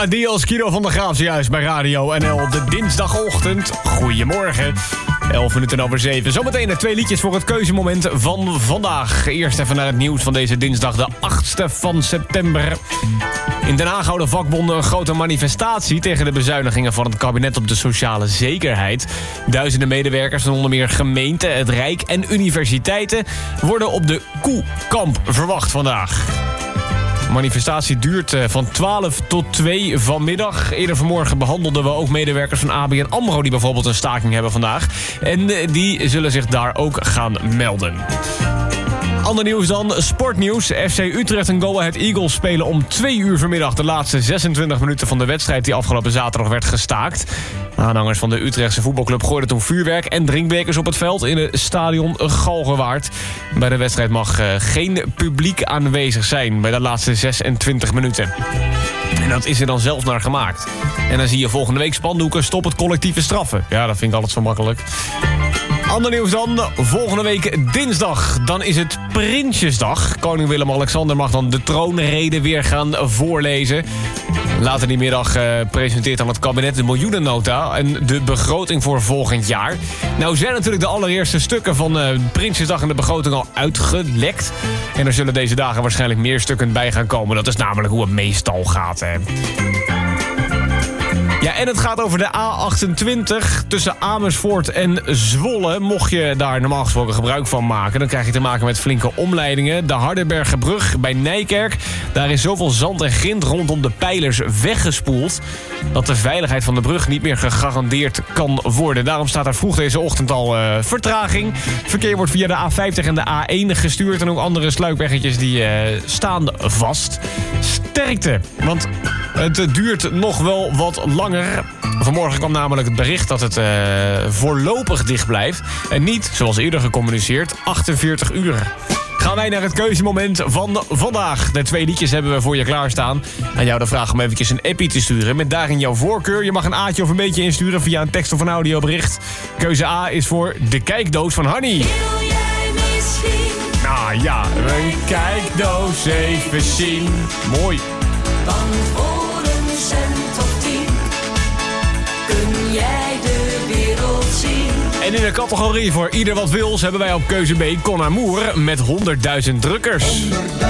Adios, Kino van der Graaf, juist bij Radio NL. De dinsdagochtend. Goedemorgen. 7:11. Zometeen de 2 liedjes voor het keuzemoment van vandaag. Eerst even naar het nieuws van deze dinsdag, de 8e van september. In Den Haag houden vakbonden een grote manifestatie tegen de bezuinigingen van het kabinet op de sociale zekerheid. Duizenden medewerkers van onder meer gemeenten, het Rijk en universiteiten worden op de Koekamp verwacht vandaag. De manifestatie duurt van 12 tot 2 vanmiddag. Eerder vanmorgen behandelden we ook medewerkers van ABN AMRO... die bijvoorbeeld een staking hebben vandaag. En die zullen zich daar ook gaan melden. Ander nieuws dan, sportnieuws. FC Utrecht en Go Ahead Eagles spelen om 2 uur vanmiddag... de laatste 26 minuten van de wedstrijd die afgelopen zaterdag werd gestaakt. Aanhangers van de Utrechtse voetbalclub gooiden toen vuurwerk en drinkbekers op het veld in het stadion Galgenwaard. Bij de wedstrijd mag geen publiek aanwezig zijn bij de laatste 26 minuten. En dat is er dan zelf naar gemaakt. En dan zie je volgende week spandoeken: stop het collectieve straffen. Ja, dat vind ik altijd zo makkelijk. Ander nieuws dan, volgende week dinsdag. Dan is het Prinsjesdag. Koning Willem-Alexander mag dan de troonrede weer gaan voorlezen. Later die middag presenteert dan het kabinet de miljoenennota en de begroting voor volgend jaar. Nou zijn natuurlijk de allereerste stukken van Prinsjesdag en de begroting al uitgelekt. En er zullen deze dagen waarschijnlijk meer stukken bij gaan komen. Dat is namelijk hoe het meestal gaat, hè. Ja, en het gaat over de A28 tussen Amersfoort en Zwolle. Mocht je daar normaal gesproken gebruik van maken... dan krijg je te maken met flinke omleidingen. De Hardenbergerbrug bij Nijkerk. Daar is zoveel zand en grind rondom de pijlers weggespoeld... dat de veiligheid van de brug niet meer gegarandeerd kan worden. Daarom staat er vroeg deze ochtend al vertraging. Verkeer wordt via de A50 en de A1 gestuurd... en ook andere sluipweggetjes die staan vast. Sterkte, want het duurt nog wel wat langer. Vanmorgen kwam namelijk het bericht dat het voorlopig dicht blijft. En niet, zoals eerder gecommuniceerd, 48 uur. Gaan wij naar het keuzemoment van vandaag. De 2 liedjes hebben we voor je klaarstaan. Aan jou de vraag om eventjes een appie te sturen met daarin jouw voorkeur. Je mag een A'tje of een beetje insturen via een tekst of een audiobericht. Keuze A is voor de kijkdoos van Hanny. Wil jij misschien? Nou ja, een kijkdoos even zien. Mooi. Want voor een cent of 10 kun jij de wereld zien. En in de categorie voor ieder wat wils hebben wij op keuze B Con Amour met 100.000 drukkers.